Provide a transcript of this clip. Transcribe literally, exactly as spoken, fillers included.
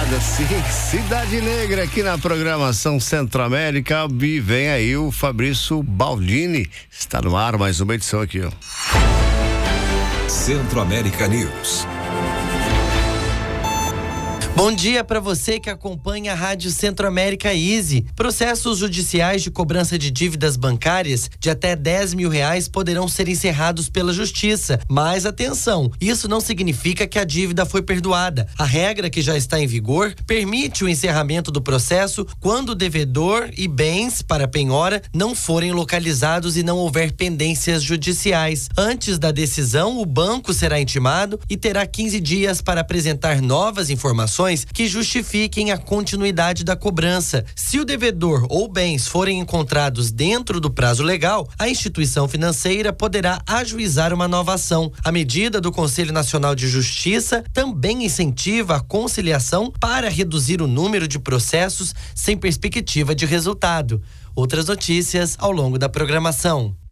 madrugada, sim, Cidade Negra aqui na programação Centro-América. E vem aí o Fabrício Baldini, está no ar, mais uma edição aqui, ó. Centro-América News. Bom dia para você que acompanha a Rádio Centro-América Easy. Processos judiciais de cobrança de dívidas bancárias de até dez mil reais poderão ser encerrados pela Justiça. Mas atenção, isso não significa que a dívida foi perdoada. A regra que já está em vigor permite o encerramento do processo quando o devedor e bens para penhora não forem localizados e não houver pendências judiciais. Antes da decisão, o banco será intimado e terá quinze dias para apresentar novas informações que justifiquem a continuidade da cobrança. Se o devedor ou bens forem encontrados dentro do prazo legal, a instituição financeira poderá ajuizar uma nova ação. A medida do Conselho Nacional de Justiça também incentiva a conciliação para reduzir o número de processos sem perspectiva de resultado. Outras notícias ao longo da programação.